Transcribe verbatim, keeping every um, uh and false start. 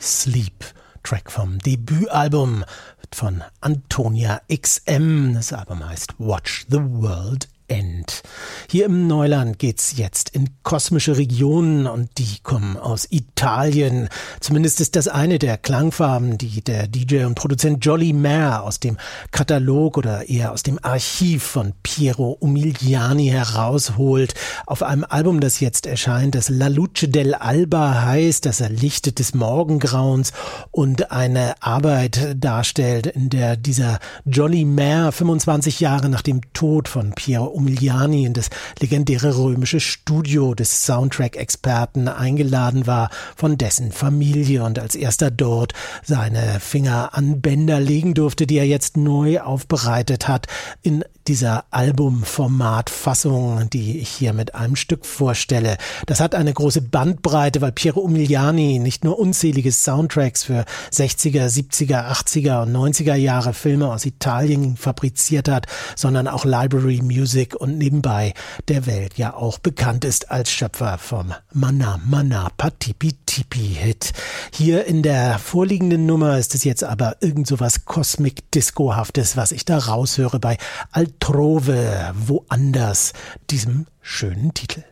Sleep, Track vom Debütalbum von Antonia X M. Das Album heißt Watch the World End. Hier im Neuland geht's jetzt in kosmische Regionen und die kommen aus Italien. Zumindest ist das eine der Klangfarben, die der D J und Produzent Johnny Marr aus dem Katalog oder eher aus dem Archiv von Piero Umiliani herausholt. Auf einem Album, das jetzt erscheint, das La Luce dell'Alba heißt, das Erlichtet des Morgengrauens und eine Arbeit darstellt, in der dieser Johnny Marr fünfundzwanzig Jahre nach dem Tod von Piero Umiliani in das legendäre römische Studio des Soundtrack-Experten eingeladen war von dessen Familie und als erster dort seine Finger an Bänder legen durfte, die er jetzt neu aufbereitet hat in dieser Albumformatfassung, die ich hier mit einem Stück vorstelle. Das hat eine große Bandbreite, weil Piero Umiliani nicht nur unzählige Soundtracks für sechziger, siebziger, achtziger und neunziger Jahre Filme aus Italien fabriziert hat, sondern auch Library Music und nebenbei der Welt ja auch bekannt ist als Schöpfer vom Manna Manna Patipi Tipi Hit. Hier in der vorliegenden Nummer ist es jetzt aber irgend so was Cosmic-Disco-haftes, was ich da raushöre bei Altrove, woanders, diesem schönen Titel.